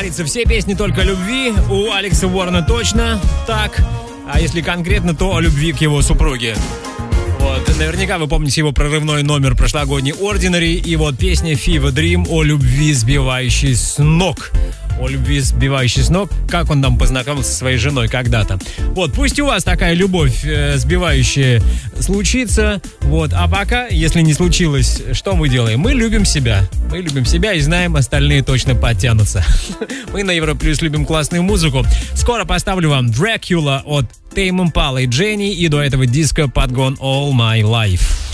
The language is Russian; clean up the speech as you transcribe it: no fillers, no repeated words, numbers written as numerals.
говорится, все песни только о любви. У Алекса Уоррена точно так. А если конкретно, то о любви к его супруге. Вот, наверняка вы помните его прорывной номер прошлогодний Ordinary. И вот песня Fever Dream о любви, сбивающей с ног. О любви, сбивающей с ног, как он там познакомился со своей женой когда-то. Вот, пусть у вас такая любовь сбивающая случится. Вот, а пока, если не случилось, что мы делаем? Мы любим себя. Мы любим себя и знаем, остальные точно подтянутся. Мы на Европе Плюс любим классную музыку. Скоро поставлю вам Dracula от Tame Impala и Jenny, и до этого диско подгон All My Life.